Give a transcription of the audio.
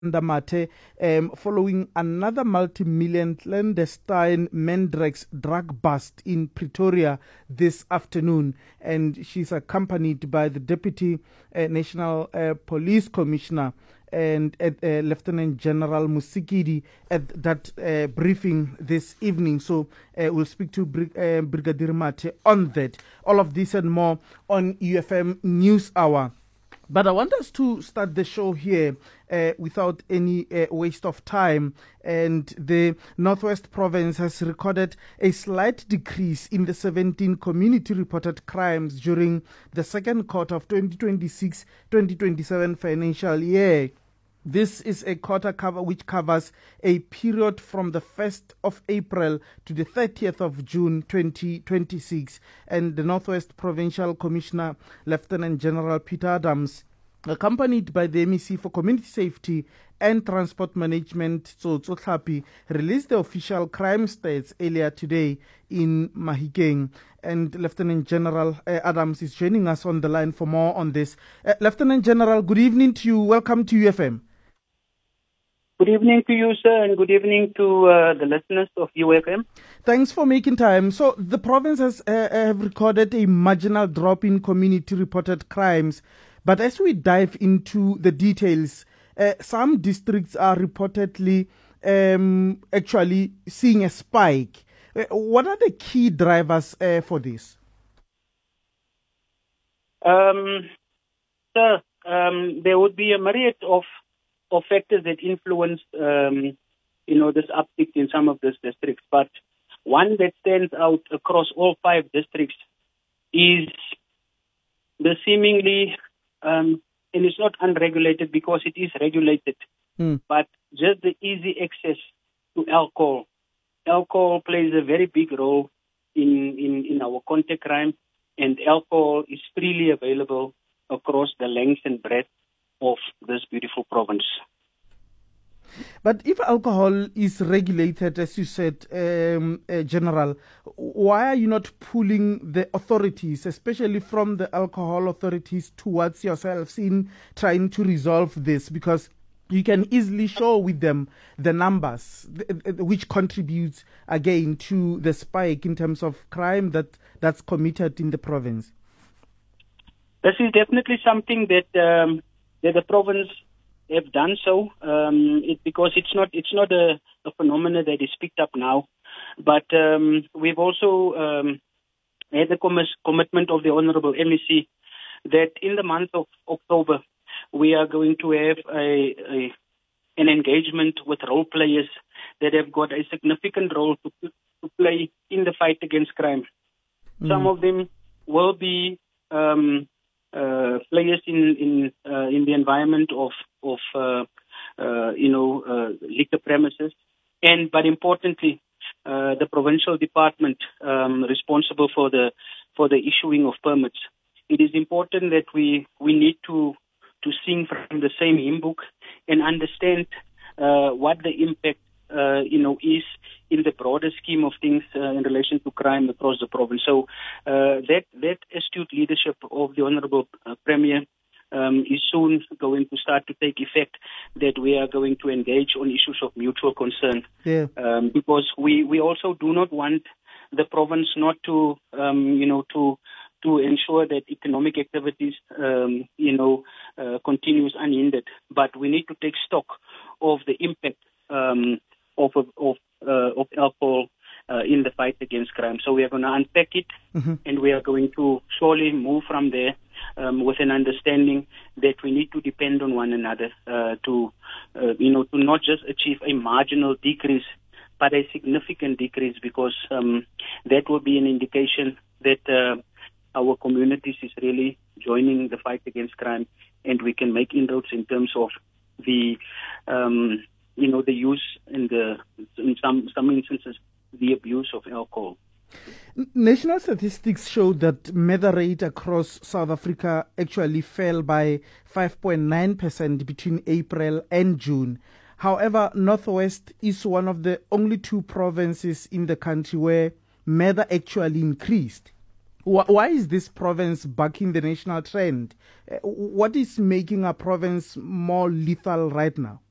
Mate, following another multi-million clandestine Mendrex drug bust in Pretoria this afternoon. And she's accompanied by the Deputy National Police Commissioner and Lieutenant General Musikidi at that briefing this evening. So we'll speak to Brigadier Mate on that. All of this and more on UFM News Hour. But I want us to start the show here without any waste of time. And the Northwest Province has recorded a slight decrease in the 17 community-reported crimes during the second quarter of 2026-2027 financial year. This is a quarter cover which covers a period from the 1st of April to the 30th of June 2026. And the Northwest Provincial Commissioner, Lieutenant General Peter Adams, accompanied by the MEC for Community Safety and Transport Management, Tsotso Tlhapi, released the official crime stats earlier today in Mahikeng. And Lieutenant General Adams is joining us on the line for more on this. Lieutenant General, good evening to you. Welcome to UFM. Good evening to you, sir, and good evening to the listeners of UFM. Thanks for making time. So the province has have recorded a marginal drop in community-reported crimes. But as we dive into the details, some districts are reportedly actually seeing a spike. What are the key drivers for this? Sir, there would be a myriad of factors that influence, this uptick in some of these districts. But one that stands out across all 5 districts is the seemingly, and it's not unregulated because it is regulated, but just the easy access to alcohol. Alcohol plays a very big role in our contact crime, and alcohol is freely available across the length and breadth of this beautiful province. But if alcohol is regulated, as you said, General, why are you not pulling the authorities, especially from the alcohol authorities, towards yourselves in trying to resolve this? Because you can easily show with them the numbers, which contributes again to the spike in terms of crime that's committed in the province. This is definitely something that the province have done so, because it's not a phenomenon that is picked up now, but we've also had the commitment of the Honourable MEC that in the month of October we are going to have an engagement with role players that have got a significant role to play in the fight against crime. Some of them will be players in the environment of liquor premises, but importantly, the provincial department responsible for the issuing of permits. It is important that we need to sing from the same hymn book and understand what the impact is in the broader scheme of things in relation to crime across the province. So that astute leadership of the Honourable Premier is soon going to start to take effect, that we are going to engage on issues of mutual concern. Yeah. Because we also do not want the province not to to ensure that economic activities continues unhindered. But we need to take stock of the impact of alcohol in the fight against crime. So we are going to unpack it, and we are going to surely move from there with an understanding that we need to depend on one another to not just achieve a marginal decrease, but a significant decrease, because that will be an indication that our communities is really joining the fight against crime, and we can make inroads in terms of the the use and in some instances the abuse of alcohol. National statistics show that murder rate across South Africa actually fell by 5.9% between April and June. However, Northwest is one of the only 2 provinces in the country where murder actually increased. Why is this province bucking the national trend? What is making our province more lethal right now?